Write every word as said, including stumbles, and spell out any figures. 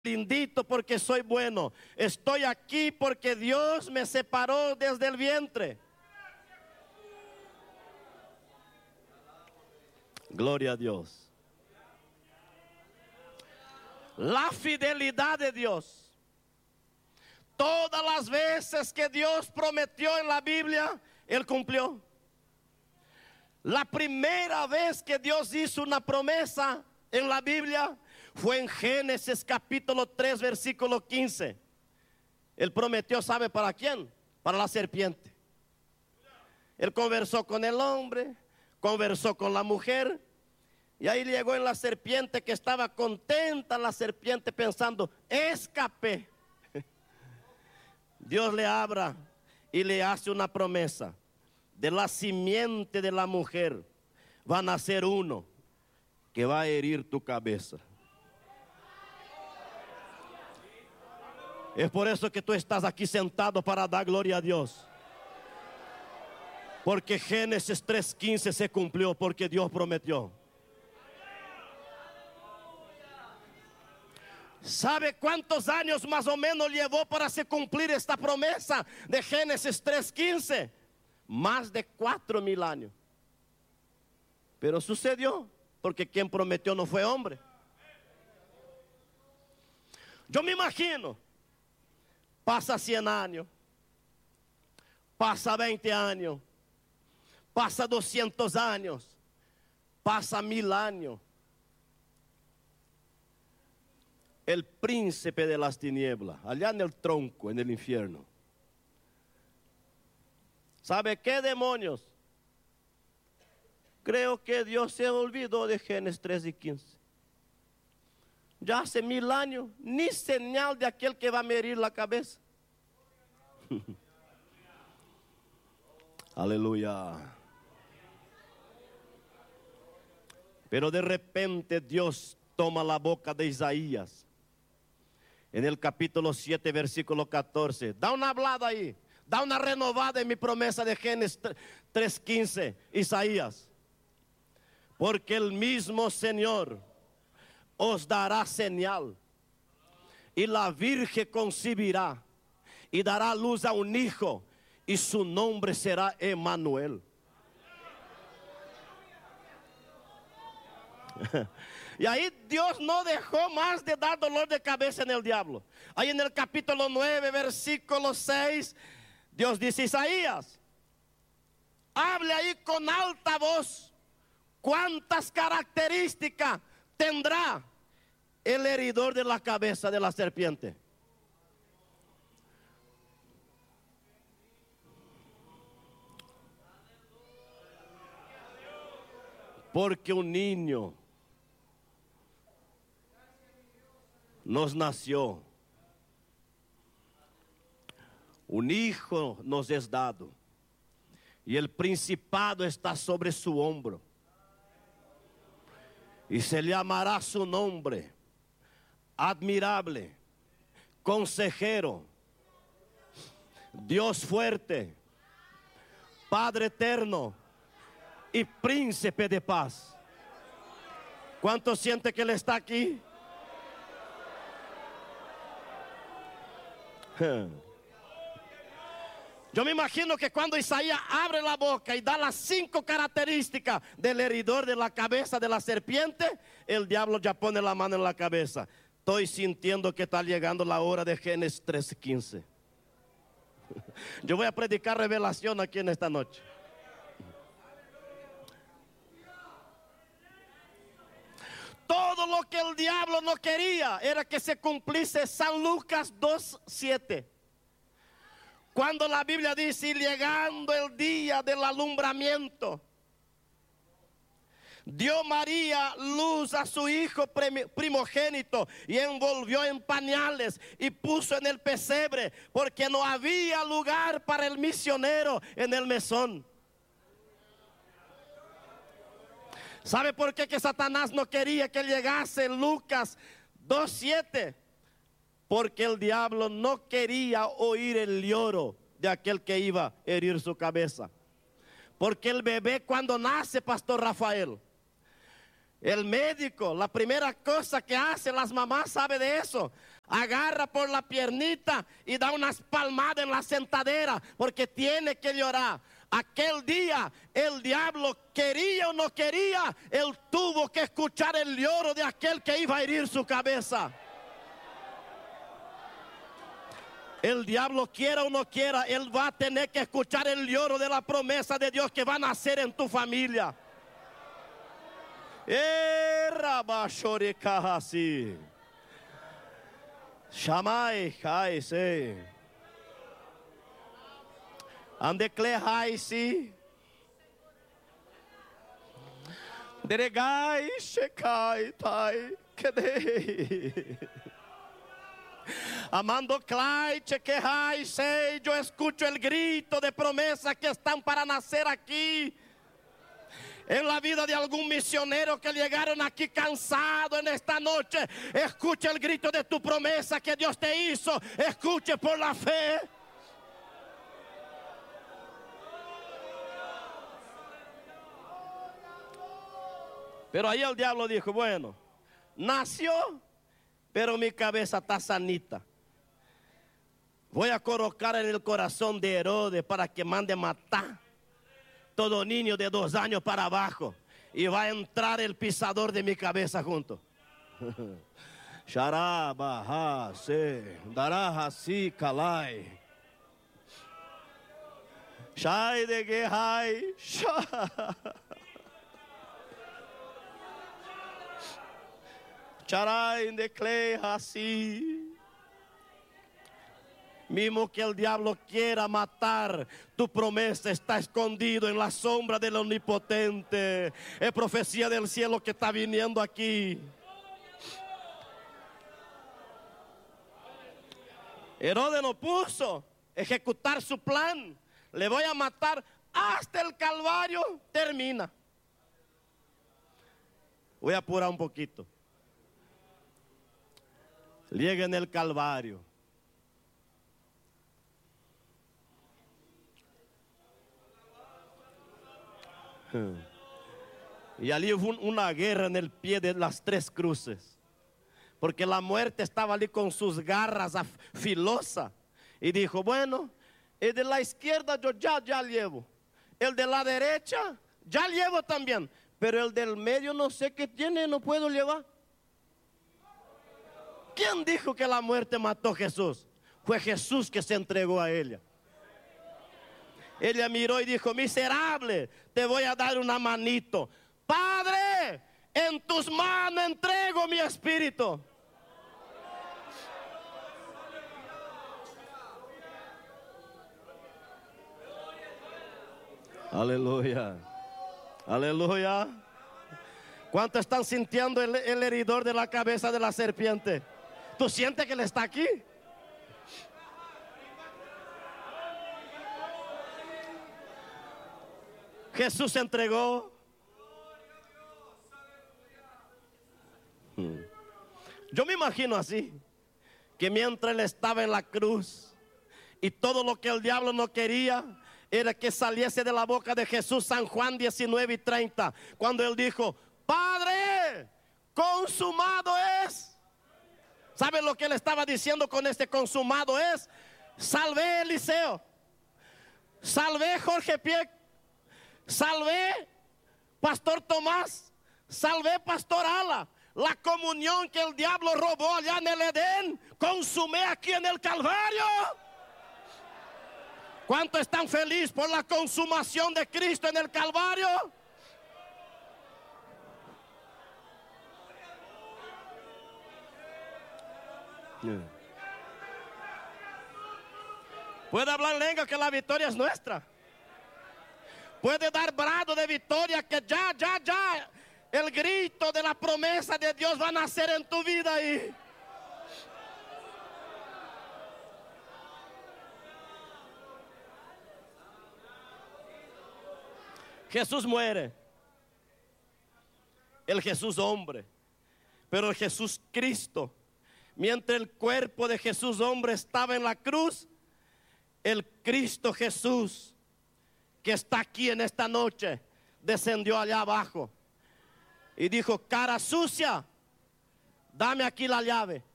lindito porque soy bueno. Estoy aquí porque Dios me separó desde el vientre. Gloria a Dios. La fidelidad de Dios. Todas las veces que Dios prometió en la Biblia, Él cumplió. La primera vez que Dios hizo una promesa en la Biblia fue en Génesis capítulo tres versículo quince. Él prometió, ¿sabe para quién? Para la serpiente. Él conversó con el hombre, conversó con la mujer, y ahí llegó en la serpiente, que estaba contenta la serpiente pensando, escapé. Dios le habla y le hace una promesa: de la simiente de la mujer va a nacer uno que va a herir tu cabeza. Es por eso que tú estás aquí sentado, para dar gloria a Dios. Porque Génesis tres quince se cumplió, porque Dios prometió. ¿Sabe cuántos años más o menos llevó para se cumplir esta promesa de Génesis tres quince? Más de cuatro mil años. Pero sucedió, porque quien prometió no fue hombre. Yo me imagino, pasa cien años, pasa veinte años, pasa doscientos años, pasa mil años. El príncipe de las tinieblas, allá en el tronco, en el infierno. ¿Sabe qué, demonios? Creo que Dios se olvidó de Génesis tres y quince. Ya hace mil años, ni señal de aquel que va a medir la cabeza. Aleluya. Pero de repente Dios toma la boca de Isaías. En el capítulo siete, versículo catorce. Da una hablada ahí. Da una renovada en mi promesa de Génesis tres quince. Isaías. Porque el mismo Señor os dará señal. Y la virgen concebirá. Y dará luz a un hijo. Y su nombre será Emmanuel. Y ahí Dios no dejó más de dar dolor de cabeza en el diablo. Ahí en el capítulo nueve, versículo seis, Dios dice: Isaías, hable ahí con alta voz. ¿Cuántas características tendrá el heridor de la cabeza de la serpiente? Porque un niño nos nació, un hijo nos es dado, y el principado está sobre su hombro, y se le llamará su nombre admirable, consejero, Dios fuerte, Padre eterno y príncipe de paz. ¿Cuánto siente que Él está aquí? Yo me imagino que cuando Isaías abre la boca y da las cinco características del heridor de la cabeza de la serpiente, el diablo ya pone la mano en la cabeza. Estoy sintiendo que está llegando la hora de Génesis tres quince. Yo voy a predicar revelación aquí en esta noche. Todo lo que el diablo no quería era que se cumpliese San Lucas dos siete. Cuando la Biblia dice: y llegando el día del alumbramiento, dio María luz a su hijo primogénito y envolvió en pañales y puso en el pesebre, porque no había lugar para el misionero en el mesón. ¿Sabe por qué que Satanás no quería que llegase Lucas dos siete? Porque el diablo no quería oír el lloro de aquel que iba a herir su cabeza. Porque el bebé, cuando nace, Pastor Rafael, el médico, la primera cosa que hace las mamás, sabe de eso, agarra por la piernita y da unas palmadas en la sentadera, porque tiene que llorar. Aquel día el diablo, quería o no quería, él tuvo que escuchar el lloro de aquel que iba a herir su cabeza. El diablo, quiera o no quiera, él va a tener que escuchar el lloro de la promesa de Dios que va a nacer en tu familia. Shamai, hai, sei. Andeclé, hai, si. Deregai, shekai, tai, kedei. Amando Clay, chequeai, sei. Yo escucho el grito de promesa que están para nacer aquí. En la vida de algún misionero que llegaron aquí cansado en esta noche, escuche el grito de tu promesa que Dios te hizo. Escuche por la fe. Pero ahí el diablo dijo, bueno, nació, pero mi cabeza está sanita. Voy a colocar en el corazón de Herodes para que mande matar todo niño de dos años para abajo. Y va a entrar el pisador de mi cabeza junto. Sharabaha se daraha si kalai. Shai de gehai. Charai de clay así. Mismo que el diablo quiera matar, tu promesa está escondido en la sombra del Omnipotente. Es profecía del cielo que está viniendo aquí. Herodes no puso ejecutar su plan. Le voy a matar hasta el Calvario. Termina. Voy a apurar un poquito. Llega en el Calvario. Y allí hubo una guerra en el pie de las tres cruces, porque la muerte estaba allí con sus garras afilosas y dijo, bueno, el de la izquierda yo ya, ya llevo, el de la derecha ya llevo también, pero el del medio no sé qué tiene, no puedo llevar. ¿Quién dijo que la muerte mató a Jesús? Fue Jesús que se entregó a ella. Ella miró y dijo, miserable, te voy a dar una manito. Padre, en tus manos entrego mi espíritu. Aleluya. Aleluya. ¿Cuántos están sintiendo el, el heridor de la cabeza de la serpiente? ¿Tú sientes que él está aquí? Jesús se entregó. Yo me imagino así, que mientras él estaba en la cruz y todo lo que el diablo no quería era que saliese de la boca de Jesús, San Juan diecinueve y treinta, cuando él dijo, Padre, consumado es. ¿Saben lo que él estaba diciendo con este consumado es? Salvé Eliseo, salvé Jorge Pie, salvé Pastor Tomás, salvé Pastor Ala. La comunión que el diablo robó allá en el Edén, consumé aquí en el Calvario. ¿Cuántos están felices por la consumación de Cristo en el Calvario? Yeah. Puede hablar lengua que la victoria es nuestra. Puede dar brado de victoria que ya, ya, ya el grito de la promesa de Dios va a nacer en tu vida ahí. Jesús muere. El Jesús hombre. Pero el Jesús Cristo, mientras el cuerpo de Jesús hombre estaba en la cruz, el Cristo Jesús que está aquí en esta noche descendió allá abajo y dijo, cara sucia, dame aquí la llave.